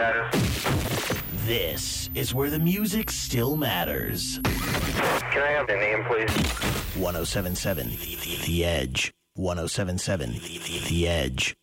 This is where the music still matters. Can I have the name, please? 1077 The Edge. 1077 The Edge.